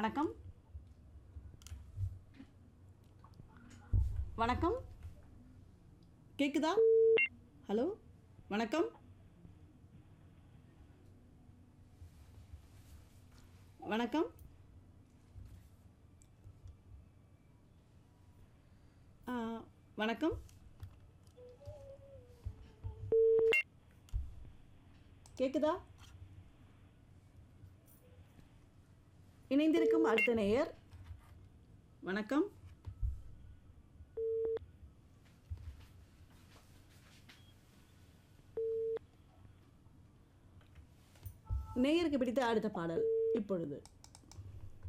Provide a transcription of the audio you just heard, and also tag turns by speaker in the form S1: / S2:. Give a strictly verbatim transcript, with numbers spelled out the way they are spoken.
S1: வணக்கம் வணக்கம் கேக்குதா? ஹலோ வணக்கம் வணக்கம் ஆ, வணக்கம் கேக்குதா? இணைந்திருக்கும் அடுத்த நேயர் வணக்கம் நேயருக்கு பிடித்த அடுத்த பாடல் இப்பொழுது